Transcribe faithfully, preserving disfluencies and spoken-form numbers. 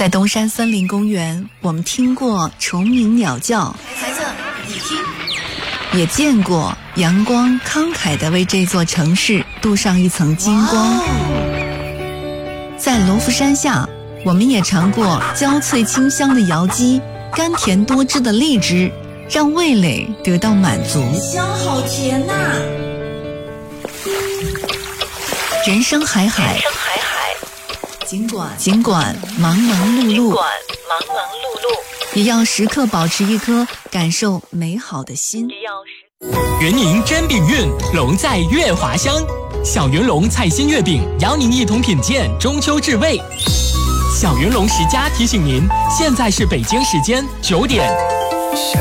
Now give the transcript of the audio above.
在东山森林公园，我们听过虫鸣鸟叫， 孩子，你听， 也见过阳光慷慨地为这座城市镀上一层金光。在罗浮山下，我们也尝过焦脆清香的瑶姬，甘甜多汁的荔枝，让味蕾得到满足。 香好甜呐、啊！ 人生海海，尽管尽管忙忙碌碌，尽管忙忙碌碌，也要时刻保持一颗感受美好的心。 圆宁真饼运，龙在月华乡。小圆龙菜心月饼邀您一同品鉴中秋至味。小圆龙十佳提醒您，现在是北京时间九点。